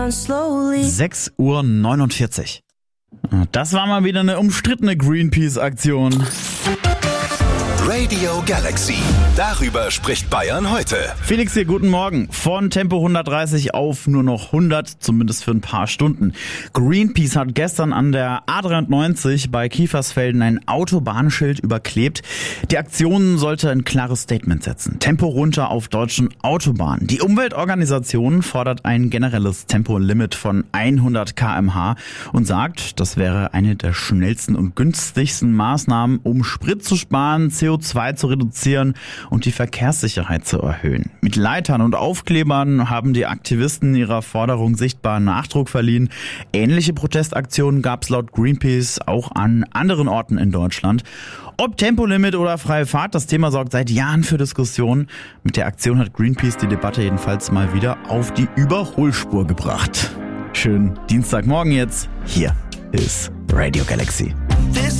6:49 Uhr. Das war mal wieder eine umstrittene Greenpeace-Aktion. Radio Galaxy. Darüber spricht Bayern heute. Felix hier, guten Morgen. Von Tempo 130 auf nur noch 100, zumindest für ein paar Stunden. Greenpeace hat gestern an der A93 bei Kiefersfelden ein Autobahnschild überklebt. Die Aktion sollte ein klares Statement setzen. Tempo runter auf deutschen Autobahnen. Die Umweltorganisation fordert ein generelles Tempolimit von 100 km/h und sagt, das wäre eine der schnellsten und günstigsten Maßnahmen, um Sprit zu sparen, CO2 zu reduzieren und die Verkehrssicherheit zu erhöhen. Mit Leitern und Aufklebern haben die Aktivisten ihrer Forderung sichtbar Nachdruck verliehen. Ähnliche Protestaktionen gab es laut Greenpeace auch an anderen Orten in Deutschland. Ob Tempolimit oder freie Fahrt, das Thema sorgt seit Jahren für Diskussionen. Mit der Aktion hat Greenpeace die Debatte jedenfalls mal wieder auf die Überholspur gebracht. Schönen Dienstagmorgen jetzt. Hier ist Radio Galaxy.